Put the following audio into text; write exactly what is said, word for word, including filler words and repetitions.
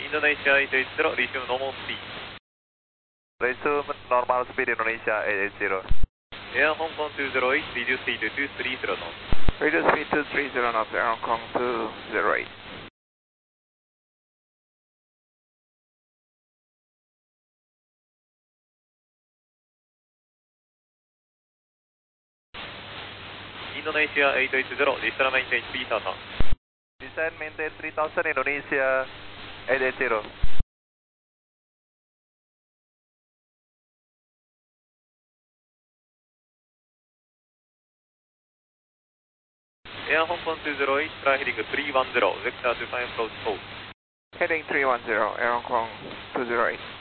Indonesia eight eight zero, resume normal speed. Resume normal speed Indonesia eight eight zero. Air Hong Kong two zero eight, reduce speed to two three zero knots. Reduce speed to three zero knots, Air Hong Kong two zero eight. Indonesia eight eight zero, descend maintain three thousand. Descend maintain three thousand Indonesia eight eight zero. Air Hong Kong two zero eight, try heading three one zero, vector to find approach four. Heading three one zero, Air Hong Kong two zero eight.